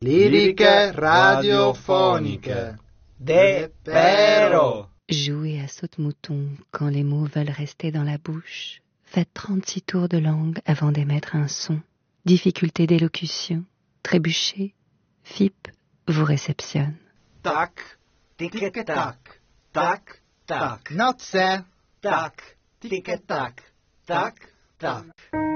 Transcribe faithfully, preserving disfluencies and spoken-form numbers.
Liriche radiofoniche. De Pero. Jouez à saute-mouton quand les mots veulent rester dans la bouche. Faites trente-six tours de langue avant d'émettre un son. Difficulté d'élocution. Trébuchez. F I P vous réceptionne. Tac, tic-tac, tac, tac. Notze. Tac, tic-tac, tac, tac.